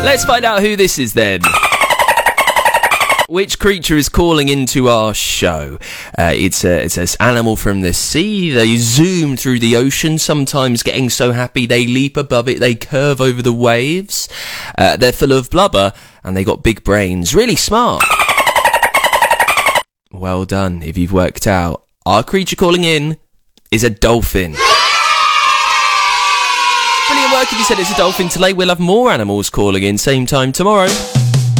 Let's find out who this is then. Which creature is calling into our show? It's an animal from the sea. They zoom through the ocean, sometimes getting so happy they leap above it, they curve over the waves. They're full of blubber, and they got big brains. Really smart. Well done, if you've worked out. Our creature calling in is a dolphin. Brilliant work if you said it's a dolphin today. We'll have more animals calling in, same time tomorrow.